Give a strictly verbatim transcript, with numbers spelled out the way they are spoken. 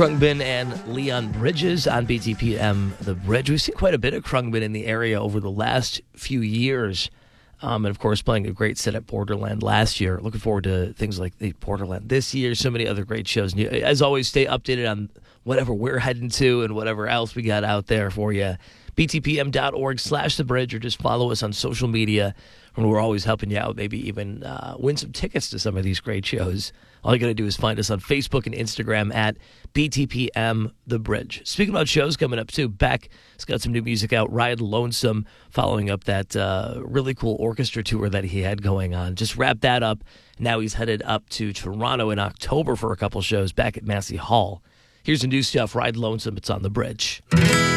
Khruangbin and Leon Bridges on B T P M, The Bridge. We've seen quite a bit of Khruangbin in the area over the last few years. Um, and, of course, playing a great set at Borderland last year. Looking forward to things like the Borderland this year. So many other great shows. And you, as always, stay updated on whatever we're heading to and whatever else we got out there for you. B T P M dot org slash The Bridge, or just follow us on social media. And we're always helping you out. Maybe even uh, win some tickets to some of these great shows. All you got to do is find us on Facebook and Instagram at B T P M The Bridge. Speaking about shows coming up, too, Beck has got some new music out. Ride Lonesome, following up that uh, really cool orchestra tour that he had going on. Just wrapped that up. Now he's headed up to Toronto in October for a couple shows back at Massey Hall. Here's the new stuff. Ride Lonesome. It's on The Bridge.